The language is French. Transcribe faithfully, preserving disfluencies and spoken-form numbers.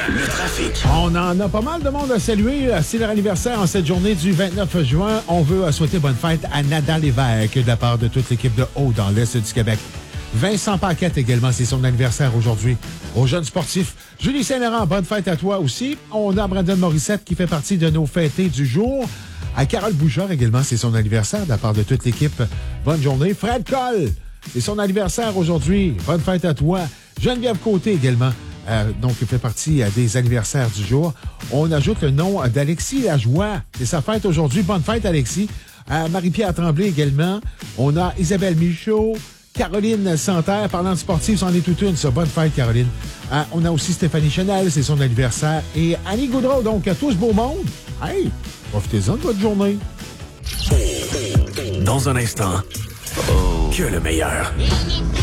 le trafic. On en a pas mal de monde à saluer. C'est leur anniversaire en cette journée du vingt-neuf juin. On veut souhaiter bonne fête à Nadal Lévesque de la part de toute l'équipe de Haut dans l'Est du Québec. Vincent Paquette également, c'est son anniversaire aujourd'hui. Aux jeunes sportifs, Julie Saint-Laurent, bonne fête à toi aussi. On a Brandon Morissette qui fait partie de nos fêtés du jour. À Carole Bouchard également, c'est son anniversaire de la part de toute l'équipe. Bonne journée. Fred Coll, c'est son anniversaire aujourd'hui. Bonne fête à toi. Geneviève Côté également, euh, donc fait partie euh, des anniversaires du jour. On ajoute le nom d'Alexis Lajoie. C'est sa fête aujourd'hui. Bonne fête, Alexis. Euh, Marie-Pierre Tremblay également. On a Isabelle Michaud. Caroline Santerre, parlant de sportif, c'en est toute une, ça. Bonne fête, Caroline. Euh, on a aussi Stéphanie Chenel, c'est son anniversaire. Et Annie Goudreau, donc, à tout ce beau monde. Hey, profitez-en de votre journée. Dans un instant, oh. que le meilleur.